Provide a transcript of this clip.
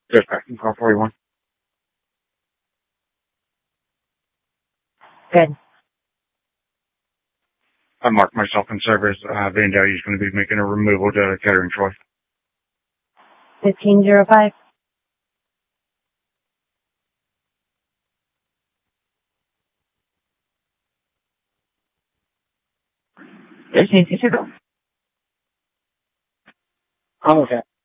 Just back in car 41. Good. I marked myself in service. Vandalia's going to be making a removal to Kettering Troy. 1505. Yes, yes, yes. Oh, okay.